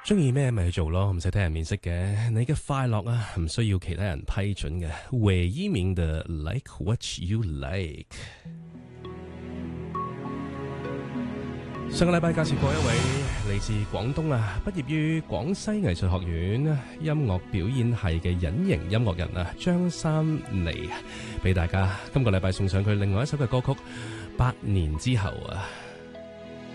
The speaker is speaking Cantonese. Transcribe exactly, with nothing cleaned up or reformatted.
中意咩咪去做咯，唔使睇人面色嘅。你嘅快樂啊，唔需要其他人批准嘅。韋一鳴的 Like What You Like。上個禮拜介紹過一位嚟自廣東啊，畢業於廣西藝術學院音樂表演系嘅隱形音樂人啊，張三妮，俾大家今個禮拜送上佢另外一首嘅歌曲《百年之後》啊。